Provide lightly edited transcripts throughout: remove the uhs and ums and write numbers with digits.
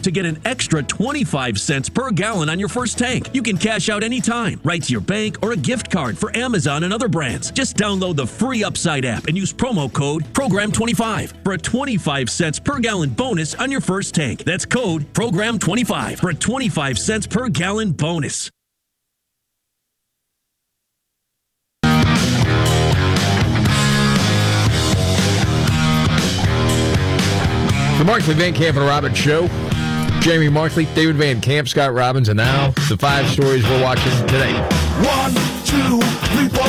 to get an extra 25 cents per gallon on your first tank. You can cash out anytime, right to your bank or a gift card for Amazon and other brands. Just download the free Upside app and use promo code PROGRAM25 for a 25 cents per gallon bonus on your first tank. That's code PROGRAM25 for a 25 cents per gallon bonus. The Markley, Van Camp, and Robbins Show. Jamie Markley, David Van Camp, Scott Robbins, and now the 5 stories we're watching today. 1, 2, 3, 4,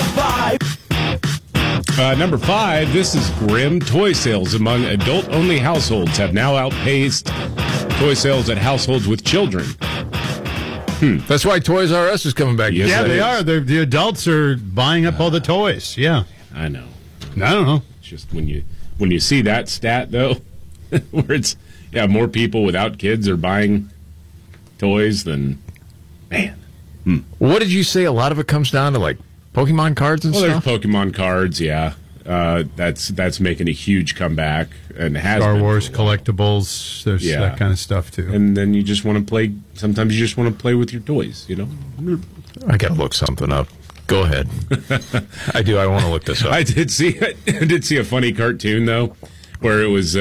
5. Number 5, this is grim. Toy sales among adult-only households have now outpaced toy sales at households with children. That's why Toys R Us is coming back. Yes, Yeah, it they is. are. The adults are buying up all the toys. Yeah. I know. I don't know. It's just when you see that stat, though, where it's, more people without kids are buying toys than, man. What did you say? A lot of it comes down to, like, Pokemon cards and Well, stuff? there's Pokemon cards, yeah. That's making a huge comeback and has Star been Wars for a while. collectibles. There's Yeah. that kind of stuff, too. And then you just want to play. Sometimes you just want to play with your toys, you know. I got to look something up. Go ahead. I do. I want to look this up. I did see a funny cartoon though, where it was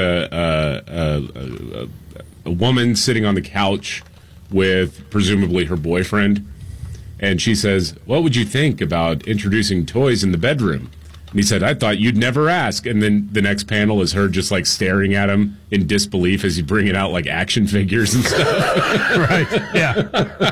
a woman sitting on the couch with presumably her boyfriend, and she says, "What would you think about introducing toys in the bedroom?" And he said, "I thought you'd never ask." And then the next panel is her just like staring at him in disbelief as he's bringing out like action figures and stuff. Right. Yeah.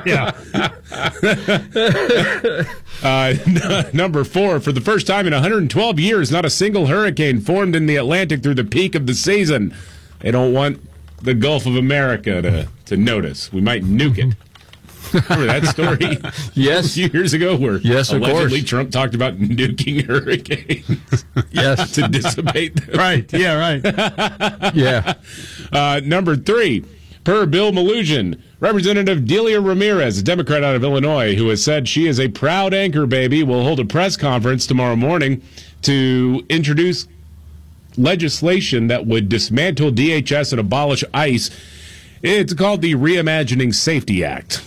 Number 4, for the first time in 112 years, not a single hurricane formed in the Atlantic through the peak of the season. They don't want the Gulf of America to notice. We might nuke it. Remember that story? Yes. A few years ago where Yes, of allegedly course. Trump talked about nuking hurricanes Yes. to dissipate them. Right. Yeah, right. Yeah. Number 3, per Bill Melugin, Representative Delia Ramirez, a Democrat out of Illinois, who has said she is a proud anchor baby, will hold a press conference tomorrow morning to introduce legislation that would dismantle DHS and abolish ICE. It's called the Reimagining Safety Act.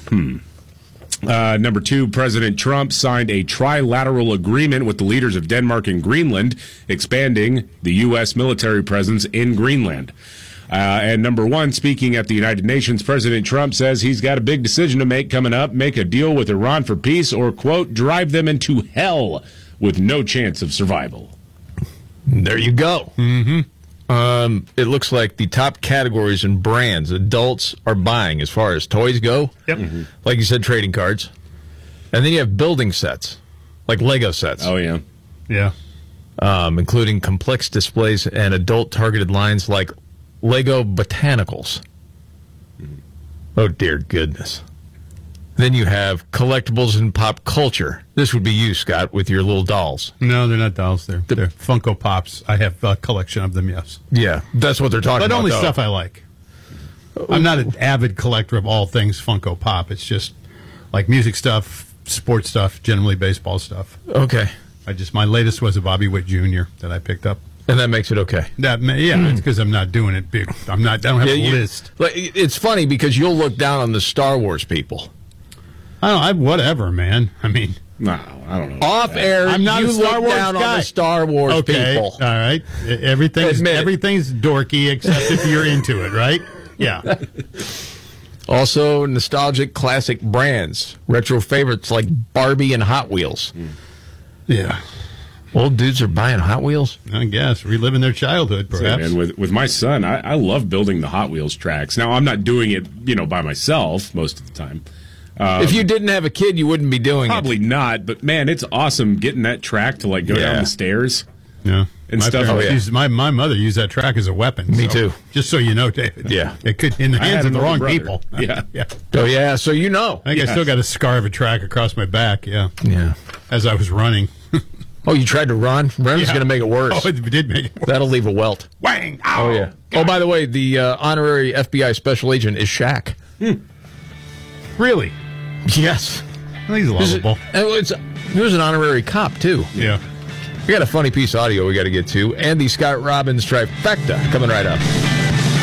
Number 2, President Trump signed a trilateral agreement with the leaders of Denmark and Greenland, expanding the U.S. military presence in Greenland. And number 1, speaking at the United Nations, President Trump says he's got a big decision to make coming up: make a deal with Iran for peace or, quote, drive them into hell with no chance of survival. There you go. It looks like the top categories and brands adults are buying as far as toys go. Yep. Like you said, trading cards. And then you have building sets, like Lego sets, Oh, yeah. Yeah. including complex displays and adult-targeted lines like Lego Botanicals. Oh, dear goodness. Then you have collectibles and pop culture. This would be you, Scott, with your little dolls. No, they're not dolls. They're Funko Pops. I have a collection of them, yes. Yeah, that's what they're talking But about. only though. stuff I like. I'm not an avid collector of all things Funko Pop. It's just like music stuff, sports stuff, generally baseball stuff. Okay. My latest was a Bobby Witt Jr. that I picked up. And that makes it okay. It's because I'm not doing it big. I don't have a list. It's funny because you'll look down on the Star Wars people. Whatever, man. I mean, No, I don't know. Off air, I'm not you a Star look Wars down guy. on the Star Wars okay, people. all right. Everything's Admit it. everything's dorky except if you're into it, right? Yeah. Also, nostalgic classic brands. Retro favorites like Barbie and Hot Wheels. Yeah. Old dudes are buying Hot Wheels? I guess reliving their childhood, perhaps. And with my son, I love building the Hot Wheels tracks. Now, I'm not doing it, by myself most of the time. If you didn't have a kid, you wouldn't be doing Probably not, but man, it's awesome getting that track to go down the stairs. Yeah. And my stuff. parents Oh, yeah. used- my mother used that track as a weapon. Me too. Just so you know, David. Yeah. It could in the I had hands of the an older wrong brother. people. Yeah. Yeah. it. Oh, yeah, so you know. I think I still got a scar of a track across my back, yeah. Yeah. As I was running. Oh, you tried to run? Run's Yeah. going to make it worse. Oh, it did make it worse. That'll leave a welt. Wang! Oh, yeah. Oh, by the way, the honorary FBI special agent is Shaq. Really? Yes. Well, he's lovable. He was an honorary cop, too. Yeah. We got a funny piece of audio we got to get to, and the Scott Robbins trifecta coming right up.